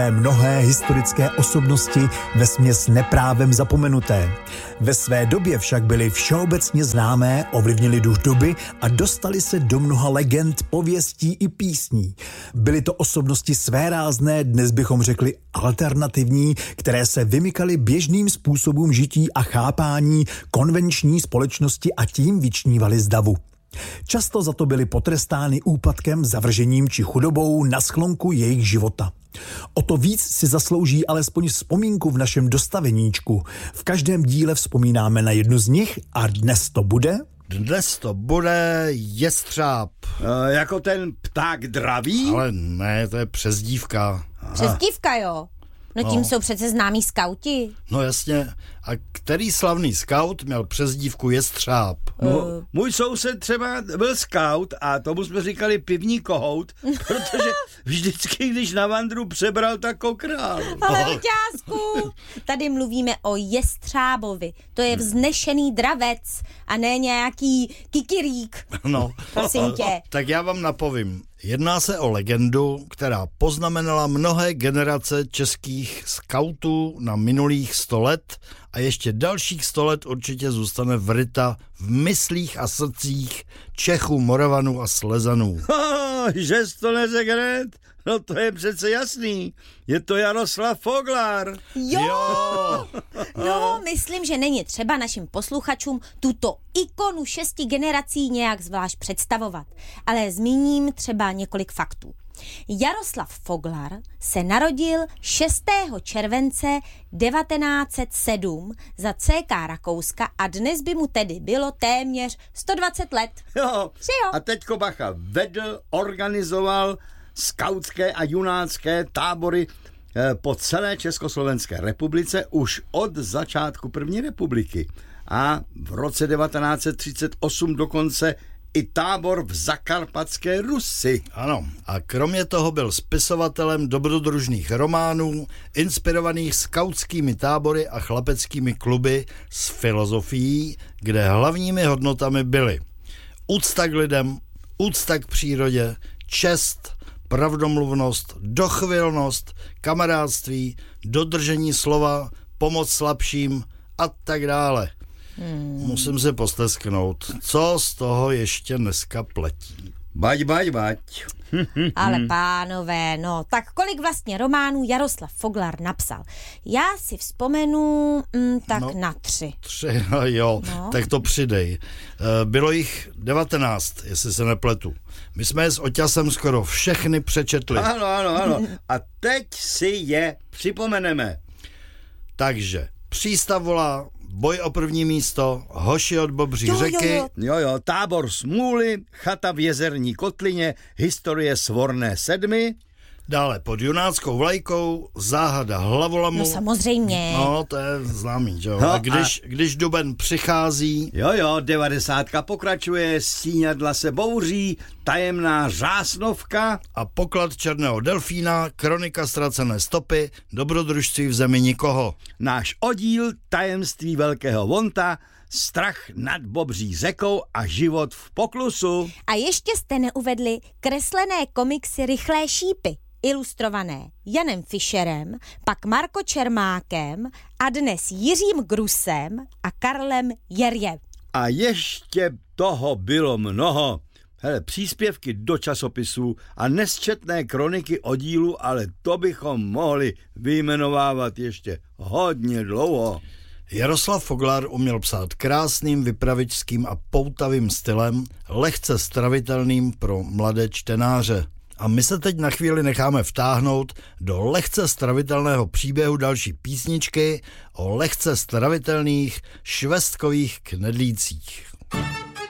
Mnohé historické osobnosti vesměs neprávem zapomenuté. Ve své době však byly všeobecně známé, ovlivnily duch doby a dostali se do mnoha legend, pověstí i písní. Byly to osobnosti svérázné, dnes bychom řekli alternativní, které se vymykaly běžným způsobům žití a chápání konvenční společnosti a tím vyčnívaly z davu. Často za to byly potrestány úpadkem, zavržením či chudobou na sklonku jejich života. O to víc si zaslouží alespoň vzpomínku v našem dostaveníčku. V každém díle vzpomínáme na jednu z nich a dnes to bude... Dnes to bude jestřáb. Jako ten pták draví? Ale ne, to je přezdívka. Přezdívka, jo? No tím jsou přece známí skauti. No jasně. A který slavný skaut měl přezdívku jestřáb? No, můj soused třeba byl skaut a tomu jsme říkali pivní kohout, protože vždycky, když na vandru přebral, tak kokrál. Ale oťásku, tady mluvíme o jestřábovi. To je vznešený dravec a ne nějaký kikirík. No, prosím tě. Tak já vám napovím. Jedná se o legendu, která poznamenala mnohé generace českých skautů na minulých 100 let a ještě dalších 100 let určitě zůstane vryta v myslích a srdcích Čechů, Moravanů a Slezanů. Že jsi to neřekl hned? No to je přece jasný. Je to Jaroslav Foglar. Jo! No, myslím, že není třeba našim posluchačům tuto ikonu 6 generací nějak zvlášť představovat. Ale zmíním třeba několik faktů. Jaroslav Foglar se narodil 6. července 1907 za CK Rakouska a dnes by mu tedy bylo téměř 120 let. Jo. Že jo? A teďko bacha, organizoval skautské a junácké tábory po celé Československé republice už od začátku první republiky. A v roce 1938 dokonce i tábor v Zakarpatské Rusi. Ano, a kromě toho byl spisovatelem dobrodružných románů, inspirovaných skautskými tábory a chlapeckými kluby s filozofií, kde hlavními hodnotami byly úcta k lidem, úcta k přírodě, čest, pravdomluvnost, dochvilnost, kamarádství, dodržení slova, pomoc slabším a tak dále. Musím se postesknout, co z toho ještě dneska platí. Bať. Ale pánové, no, tak kolik vlastně románů Jaroslav Foglar napsal? Já si vzpomenu na 3. 3, jo, no. Tak to přidej. Bylo jich 19, jestli se nepletu. My jsme je s Oťasem skoro všechny přečetli. Ano. A teď si je připomeneme. Takže Přístav volá, Boj o první místo, Hoši od Bobří řeky. Jo, Tábor smůly, Chata v jezerní kotlině, Historie svorné 7. Dále Pod junáckou vlajkou, Záhada hlavolamu. No samozřejmě. No, to je známý, jo. A když duben přichází. Jo, 90 pokračuje, Stíňadla se bouří, Tajemná řásnovka. A Poklad černého delfína, Kronika ztracené stopy, Dobrodružství v zemi nikoho. Náš oddíl, Tajemství velkého vonta, Strach nad Bobří řekou a Život v poklusu. A ještě jste neuvedli kreslené komiksy Rychlé šípy, ilustrované Janem Fischerem, pak Marko Čermákem a dnes Jiřím Grusem a Karlem Jerjem. A ještě toho bylo mnoho. Hele, příspěvky do časopisů a nesčetné kroniky oddílu, ale to bychom mohli vyjmenovávat ještě hodně dlouho. Jaroslav Foglar uměl psát krásným, vypravičským a poutavým stylem, lehce stravitelným pro mladé čtenáře. A my se teď na chvíli necháme vtáhnout do lehce stravitelného příběhu další písničky o lehce stravitelných švestkových knedlících.